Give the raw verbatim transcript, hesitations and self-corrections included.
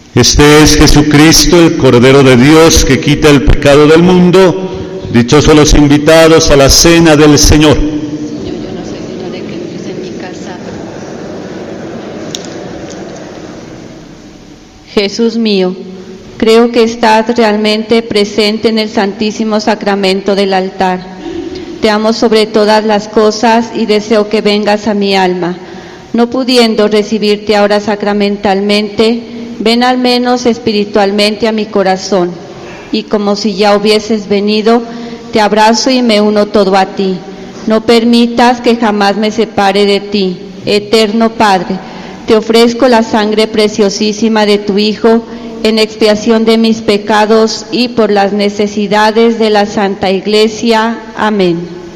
Este es Jesucristo, el Cordero de Dios, que quita el pecado del mundo. Dichosos los invitados a la cena del Señor. Señor, yo no soy digno de que entres en mi casa. Jesús mío, creo que estás realmente presente en el Santísimo Sacramento del altar. Te amo sobre todas las cosas y deseo que vengas a mi alma. No pudiendo recibirte ahora sacramentalmente, ven al menos espiritualmente a mi corazón, y como si ya hubieses venido, te abrazo y me uno todo a ti. No permitas que jamás me separe de ti, eterno Padre. Te ofrezco la sangre preciosísima de tu Hijo en expiación de mis pecados y por las necesidades de la Santa Iglesia. Amén.